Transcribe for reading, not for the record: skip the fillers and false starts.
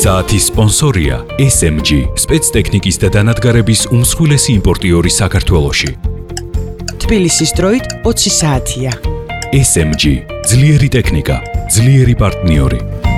საათის სპონსორია SMG, სპეცტექნიკის და დანადგარების უმსხვილესი იმპორტიორი საქართველოში. თბილისის დროით 20 საათია. SMG, ძლიერი ტექნიკა, ძლიერი პარტნიორი.